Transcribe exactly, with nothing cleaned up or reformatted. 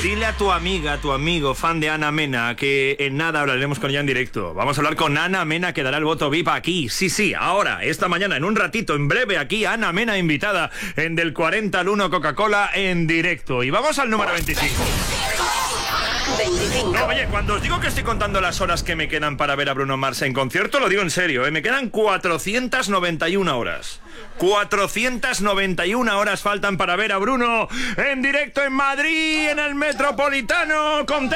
Dile a tu amiga, a tu amigo, fan de Ana Mena, que en nada hablaremos con ella en directo. Vamos a hablar con Ana Mena, que dará el voto V I P aquí. Sí, sí, ahora, esta mañana, en un ratito, en breve, aquí, Ana Mena invitada en Del cuarenta al uno Coca-Cola en directo. Y vamos al número veinticinco. veinticinco. No, oye, cuando os digo que estoy contando las horas que me quedan para ver a Bruno Mars en concierto, lo digo en serio, ¿eh? Me quedan cuatrocientas noventa y una horas. cuatrocientas noventa y una horas faltan para ver a Bruno en directo en Madrid, en el Metropolitano, con